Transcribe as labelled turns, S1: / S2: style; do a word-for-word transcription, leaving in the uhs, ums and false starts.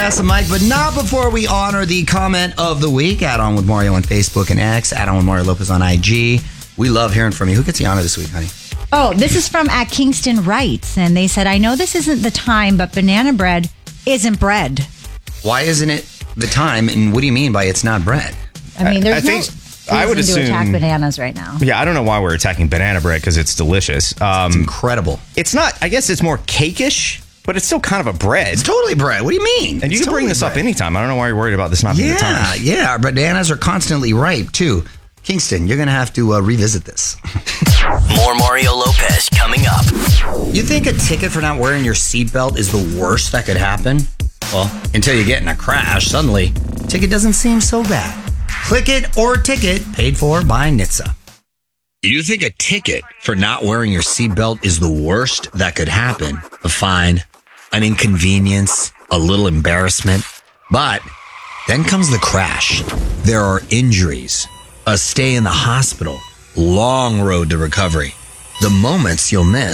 S1: Yes, Mike, but not before we honor the comment of the week. Add on with Mario on Facebook and X. Add on with Mario Lopez on I G. We love hearing from you. Who gets the honor this week, honey?
S2: Oh, this is from at Kingston Wrights, and they said, I know this isn't the time, but banana bread isn't bread.
S1: Why isn't it the time, and what do you mean by it's not bread?
S2: I mean, there's
S3: I think,
S2: no
S3: I would
S2: reason
S3: assume,
S2: to attack bananas right now.
S3: Yeah, I don't know why we're attacking banana bread because it's delicious. Um,
S1: It's incredible.
S3: It's not, I guess it's more cakeish, but it's still kind of a bread.
S1: It's totally bread. What do you mean?
S3: And you
S1: It's
S3: can bring
S1: totally
S3: this up
S1: bread.
S3: anytime. I don't know why you're worried about this not being
S1: Yeah,
S3: the time.
S1: yeah. Our bananas are constantly ripe, too. Kingston, you're going to have to uh, revisit this.
S4: More Mario Lopez coming up.
S1: You think a ticket for not wearing your seatbelt is the worst that could happen? Well, until you get in a crash, suddenly, ticket doesn't seem so bad. Click it or ticket, paid for by N H T S A. You think a ticket for not wearing your seatbelt is the worst that could happen? A fine, an inconvenience, a little embarrassment. But then comes the crash. There are injuries, a stay in the hospital, long road to recovery. The moments you'll miss.